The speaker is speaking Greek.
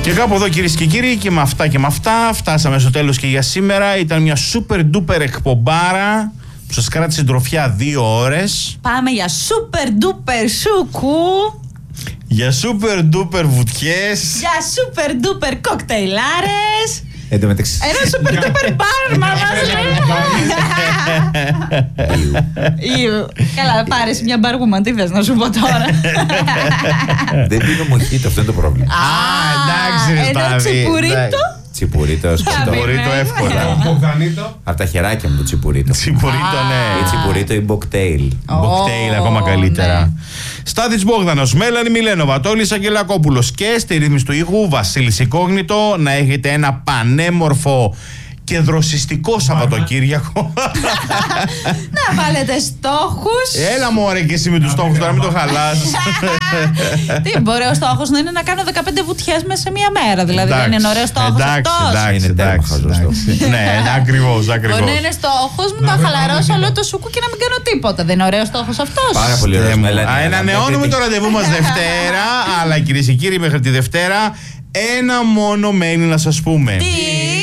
Και κάπου εδώ, κυρίες και κύριοι, και με αυτά φτάσαμε στο τέλος και για σήμερα. Ήταν μια super duper εκπομπάρα που σας κράτησε συντροφιά 2 ώρες. Πάμε για super duper σούκου. Για super duper βουτιές. Για super duper κοκτέιλάρες. Εν τω μεταξύ. Ένα super duper μπαρ, μαμά. Καλά, πάρεις μια μπαργούμα, τι θες να σου πω τώρα. Δεν πίνω μοχίτο, αυτό είναι το πρόβλημα. Εντάξει, ένα τσιπουρίτο. Τσιπουρίτο, Τσιπουρίτο εύκολα. Μπογδανίτο. από τα χεράκια μου το τσιπουρίτο. Τσιπουρίτο, ναι. Ή τσιπουρίτο ή μποκτέιλ. Μποκτέιλ, ακόμα καλύτερα. Στάθης Μπόγδανος, Μέλανη Μιλένοβα, Τόλης Αγγελακόπουλος και στη ρύθμιση του ήχου Βασίλης Ικόγνητο. Να έχετε ένα πανέμορφο και δροσιστικό Σαββατοκύριακο. Να βάλετε στόχους. Έλα μωρέ και εσύ με τους στόχους τώρα, μην το χαλάς. Τι μπορεί ο στόχος να είναι να κάνω 15 βουτιές μέσα σε μία μέρα. Δηλαδή δεν είναι ωραίος στόχος αυτός. Είναι τέρμα χαζός στόχος. Ναι, ακριβώς. Μπορεί να είναι στόχος μου να χαλαρώσω όλο το σούκου και να μην κάνω τίποτα. Δεν είναι ωραίος στόχος αυτός. Πάρα πολύ ωραίο. Ανανεώνουμε το ραντεβού μας Δευτέρα. Αλλά κυρίες και κύριοι, μέχρι τη Δευτέρα ένα μόνο μένει να σας πούμε. Τι?